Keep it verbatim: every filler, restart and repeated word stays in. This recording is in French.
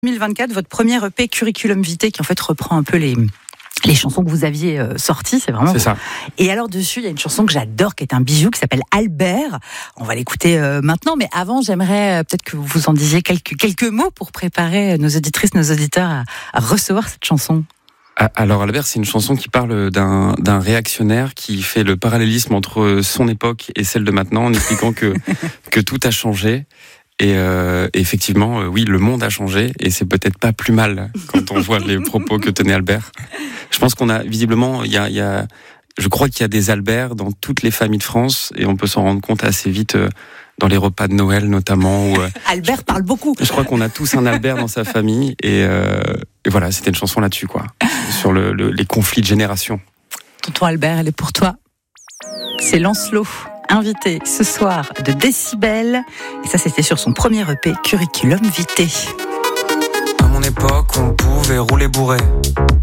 deux mille vingt-quatre, votre premier E P Curriculum Vitae qui en fait reprend un peu les, les chansons que vous aviez euh, sorties, c'est vraiment... C'est ça. Et alors dessus, il y a une chanson que j'adore, qui est un bijou, qui s'appelle Albert. On va l'écouter euh, maintenant, mais avant, j'aimerais euh, peut-être que vous en disiez quelques, quelques mots pour préparer nos auditrices, nos auditeurs à, à recevoir cette chanson. Alors Albert, c'est une chanson qui parle d'un, d'un réactionnaire qui fait le parallélisme entre son époque et celle de maintenant, en expliquant que, que tout a changé. Et euh, effectivement, euh, oui, le monde a changé et c'est peut-être pas plus mal quand on voit les propos que tenait Albert. Je pense qu'on a, visiblement, il y a, il y a, je crois qu'il y a des Albert dans toutes les familles de France et on peut s'en rendre compte assez vite euh, dans les repas de Noël notamment. Où, euh, Albert je, parle beaucoup. Je crois qu'on a tous un Albert dans sa famille et, euh, et voilà, c'était une chanson là-dessus, quoi, sur le, le, les conflits de génération. Tonton Albert, elle est pour toi. C'est Lancelot, invité ce soir de Décibel. Et ça, c'était sur son premier E P Curriculum Vitae. À mon époque, on pouvait rouler bourré.